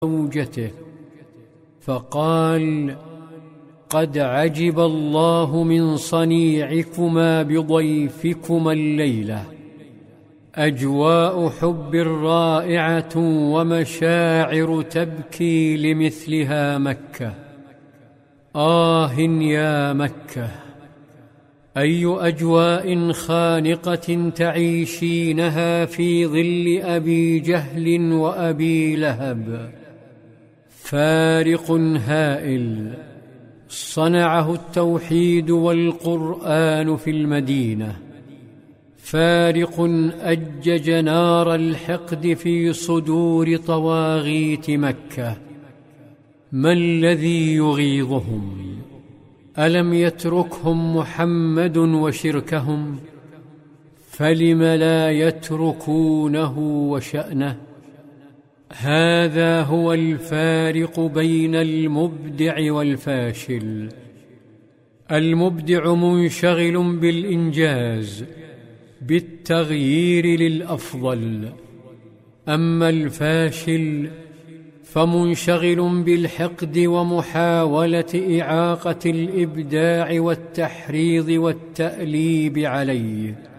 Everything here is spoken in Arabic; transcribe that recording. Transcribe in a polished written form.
زوجته فقال: قد عجب الله من صنيعكما بضيفكما الليلة، أجواء حب رائعة ومشاعر تبكي لمثلها مكة. آه يا مكة، أي أجواء خانقة تعيشينها في ظل أبي جهل وأبي لهب. فارق هائل صنعه التوحيد والقرآن في المدينة، فارق أجج نار الحقد في صدور طواغيت مكة. ما الذي يغيظهم؟ ألم يتركهم محمد وشركهم؟ فلم لا يتركونه وشأنه؟ هذا هو الفارق بين المبدع والفاشل. المبدع منشغل بالإنجاز، بالتغيير للأفضل، أما الفاشل فمنشغل بالحقد ومحاولة إعاقة الإبداع والتحريض والتأليب عليه.